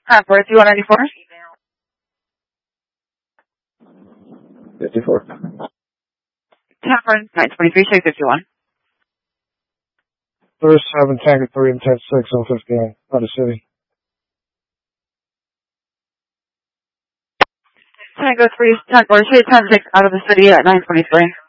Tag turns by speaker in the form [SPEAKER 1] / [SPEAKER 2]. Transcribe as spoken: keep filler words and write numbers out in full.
[SPEAKER 1] Uh, four two one ninety-four.
[SPEAKER 2] fifty-four.
[SPEAKER 1] Tavern nine twenty-three, six fifty-one.
[SPEAKER 3] There's seven, Tango three, and ten six on fifteen, out of city.
[SPEAKER 1] Tango three, ten, or ten six out of the city at nine twenty-three.